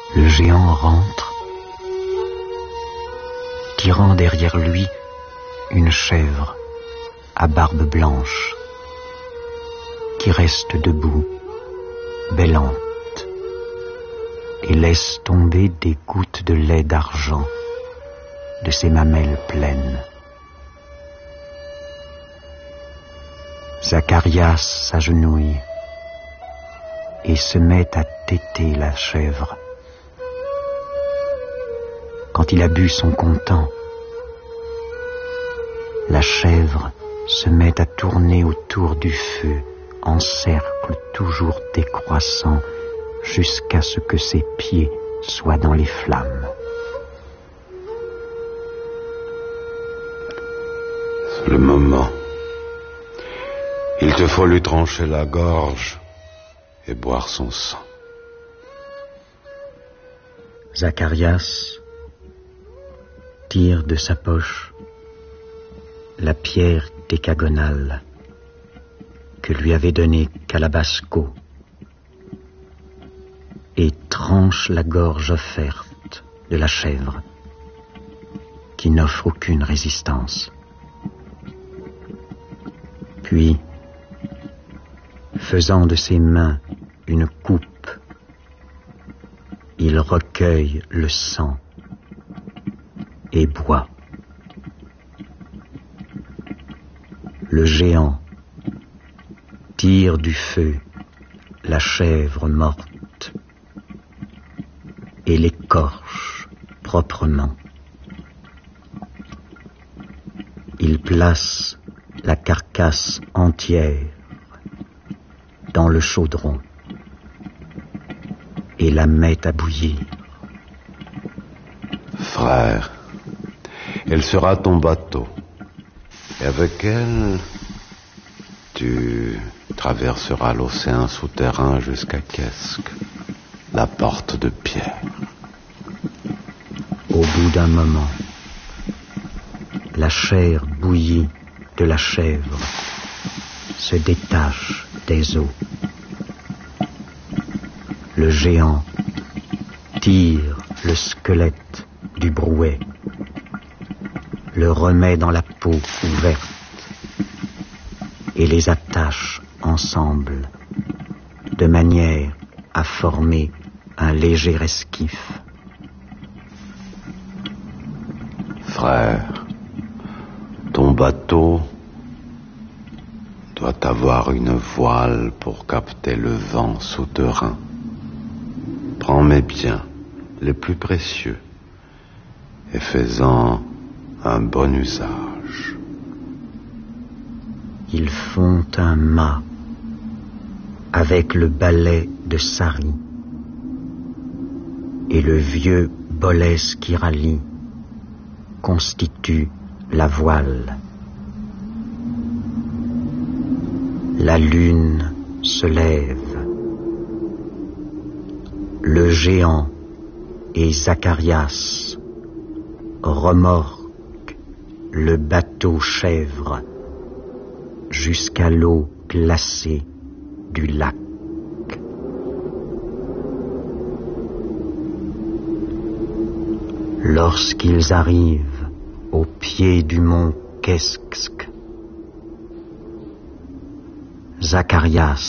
Le géant rentre, tirant derrière lui une chèvre à barbe blanche qui reste debout, bêlante, et laisse tomber des gouttes de lait d'argent de ses mamelles pleines. Zacharias s'agenouille et se met à téter la chèvre. Quand il a bu son comptant, la chèvre se met à tourner autour du feu en cercle toujours décroissant jusqu'à ce que ses pieds soient dans les flammes. C'est le moment. Il te faut lui trancher la gorge et boire son sang. Zacharias tire de sa poche la pierre décagonale que lui avait donnée Calabasco et tranche la gorge offerte de la chèvre qui n'offre aucune résistance. Puis, faisant de ses mains une coupe, il recueille le sang et boit. Le géant tire du feu la chèvre morte et l'écorche proprement. Il place la carcasse entière dans le chaudron et la met à bouillir. Frère, elle sera ton bateau. Et avec elle, tu traverseras l'océan souterrain jusqu'à Kesk, la porte de pierre. Au bout d'un moment, la chair bouillie de la chèvre se détache des os. Le géant tire le squelette du brouet, le remet dans la peau ouverte et les attache ensemble de manière à former un léger esquif. Frère, ton bateau doit avoir une voile pour capter le vent souterrain. Prends mes biens, les plus précieux, et fais-en un bon usage. Ils font un mât avec le balai de Sari et le vieux Bolès Kirali constitue la voile. La lune se lève. Le géant et Zacharias remorquent le bateau chèvre jusqu'à l'eau glacée du lac. Lorsqu'ils arrivent au pied du mont Kesk, Zacharias